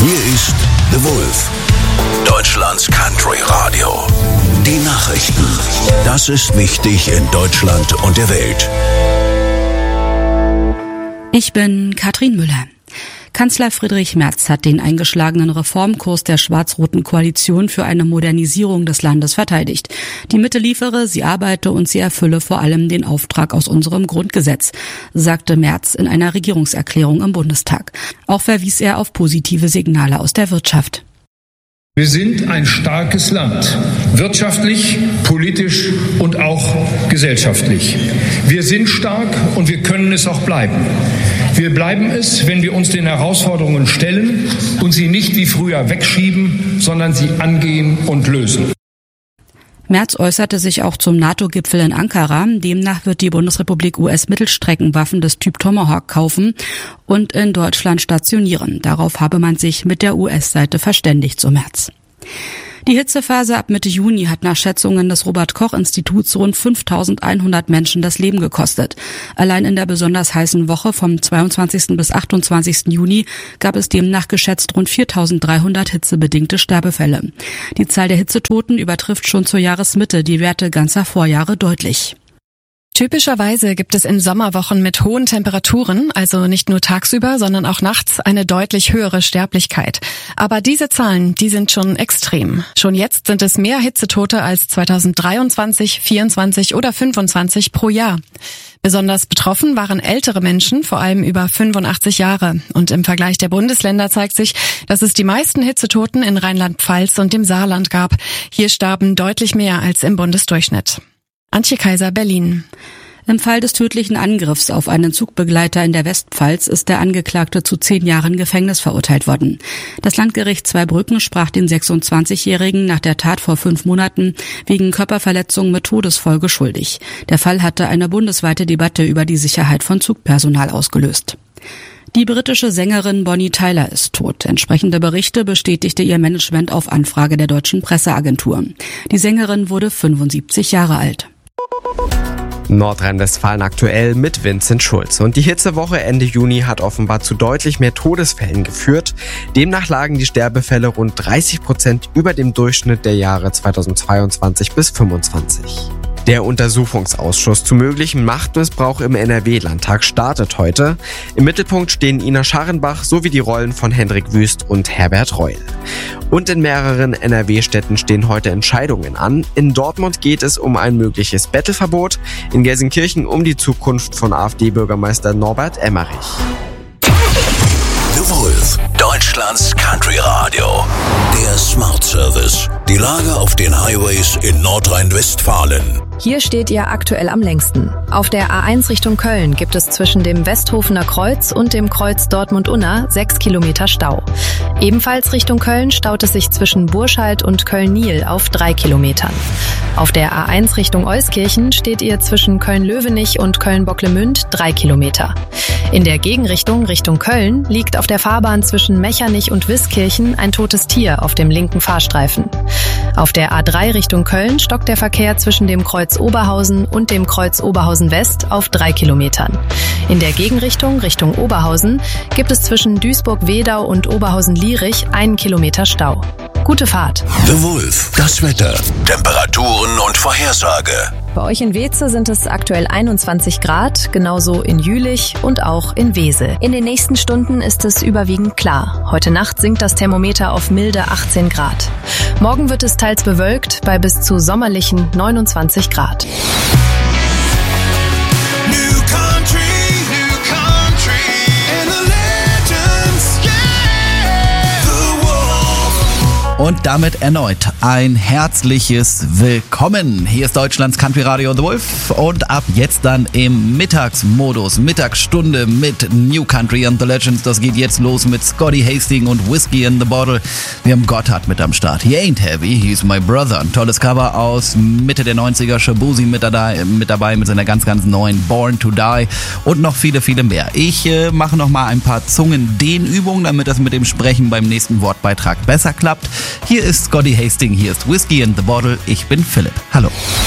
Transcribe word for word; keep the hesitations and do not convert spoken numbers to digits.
Hier ist The Wolf, Deutschlands Country Radio. Die Nachrichten. Das ist wichtig in Deutschland und der Welt. Ich bin Katrin Müller. Kanzler Friedrich Merz hat den eingeschlagenen Reformkurs der schwarz-roten Koalition für eine Modernisierung des Landes verteidigt. Die Mitte liefere, sie arbeite und sie erfülle vor allem den Auftrag aus unserem Grundgesetz, sagte Merz in einer Regierungserklärung im Bundestag. Auch verwies er auf positive Signale aus der Wirtschaft. Wir sind ein starkes Land, wirtschaftlich, politisch und auch gesellschaftlich. Wir sind stark und wir können es auch bleiben. Wir bleiben es, wenn wir uns den Herausforderungen stellen und sie nicht wie früher wegschieben, sondern sie angehen und lösen. Merz äußerte sich auch zum NATO-Gipfel in Ankara. Demnach wird die Bundesrepublik U S-Mittelstreckenwaffen des Typ Tomahawk kaufen und in Deutschland stationieren. Darauf habe man sich mit der U S-Seite verständigt, so Merz. Die Hitzephase ab Mitte Juni hat nach Schätzungen des Robert-Koch-Instituts rund fünftausendeinhundert Menschen das Leben gekostet. Allein in der besonders heißen Woche vom zweiundzwanzigsten bis achtundzwanzigsten Juni gab es demnach geschätzt rund viertausenddreihundert hitzebedingte Sterbefälle. Die Zahl der Hitzetoten übertrifft schon zur Jahresmitte die Werte ganzer Vorjahre deutlich. Typischerweise gibt es in Sommerwochen mit hohen Temperaturen, also nicht nur tagsüber, sondern auch nachts, eine deutlich höhere Sterblichkeit. Aber diese Zahlen, die sind schon extrem. Schon jetzt sind es mehr Hitzetote als zweitausenddreiundzwanzig, vierundzwanzig oder fünfundzwanzig pro Jahr. Besonders betroffen waren ältere Menschen, vor allem über fünfundachtzig Jahre. Und im Vergleich der Bundesländer zeigt sich, dass es die meisten Hitzetoten in Rheinland-Pfalz und dem Saarland gab. Hier starben deutlich mehr als im Bundesdurchschnitt. Antje Kaiser, Berlin. Im Fall des tödlichen Angriffs auf einen Zugbegleiter in der Westpfalz ist der Angeklagte zu zehn Jahren Gefängnis verurteilt worden. Das Landgericht Zweibrücken sprach den sechsundzwanzigjährigen nach der Tat vor fünf Monaten wegen Körperverletzung mit Todesfolge schuldig. Der Fall hatte eine bundesweite Debatte über die Sicherheit von Zugpersonal ausgelöst. Die britische Sängerin Bonnie Tyler ist tot. Entsprechende Berichte bestätigte ihr Management auf Anfrage der deutschen Presseagentur. Die Sängerin wurde fünfundsiebzig Jahre alt. Nordrhein-Westfalen aktuell mit Vincent Schulz. Und die Hitzewoche Ende Juni hat offenbar zu deutlich mehr Todesfällen geführt. Demnach lagen die Sterbefälle rund dreißig Prozent über dem Durchschnitt der Jahre zweitausendzweiundzwanzig bis fünfundzwanzig. Der Untersuchungsausschuss zu möglichem Machtmissbrauch im N R W-Landtag startet heute. Im Mittelpunkt stehen Ina Scharrenbach sowie die Rollen von Hendrik Wüst und Herbert Reul. Und in mehreren N R W-Städten stehen heute Entscheidungen an. In Dortmund geht es um ein mögliches Bettelverbot, in Gelsenkirchen um die Zukunft von AfD-Bürgermeister Norbert Emmerich. The Wolf, Deutschlands Country Radio. Der Smart Service. Die Lage auf den Highways in Nordrhein-Westfalen. Hier steht ihr aktuell am längsten. Auf der A eins Richtung Köln gibt es zwischen dem Westhofener Kreuz und dem Kreuz Dortmund-Unna sechs Kilometer Stau. Ebenfalls Richtung Köln staut es sich zwischen Burscheid und Köln-Niel auf drei Kilometern. Auf der A eins Richtung Euskirchen steht ihr zwischen Köln-Löwenich und Köln-Bocklemünd drei Kilometer. In der Gegenrichtung Richtung Köln liegt auf der Fahrbahn zwischen Mechernich und Wiskirchen ein totes Tier auf dem linken Fahrstreifen. Auf der A drei Richtung Köln stockt der Verkehr zwischen dem Kreuz Oberhausen und dem Kreuz Oberhausen West auf drei Kilometern. In der Gegenrichtung Richtung Oberhausen gibt es zwischen Duisburg-Wedau und Oberhausen-Lierich einen Kilometer Stau. Gute Fahrt. The Wolf, das Wetter, Temperaturen und Vorhersage. Bei euch in Weeze sind es aktuell einundzwanzig Grad, genauso in Jülich und auch in Wesel. In den nächsten Stunden ist es überwiegend klar. Heute Nacht sinkt das Thermometer auf milde achtzehn Grad. Morgen wird es teils bewölkt bei bis zu sommerlichen neunundzwanzig Grad. Und damit erneut ein herzliches Willkommen. Hier ist Deutschlands Country Radio The Wolf und ab jetzt dann im Mittagsmodus, Mittagsstunde mit New Country and the Legends. Das geht jetzt los mit Scotty Hastings und Whiskey in the Bottle. Wir haben Gotthard mit am Start. He ain't heavy, he's my brother. Ein tolles Cover aus Mitte der neunziger. Shabuzi mit dabei, mit dabei mit seiner ganz, ganz neuen Born to Die und noch viele, viele mehr. Ich äh, mache noch mal ein paar Zungendehnübungen, damit das mit dem Sprechen beim nächsten Wortbeitrag besser klappt. Hier ist Scotty Hastings, hier ist Whiskey in the Bottle. Ich bin Philipp. Hallo.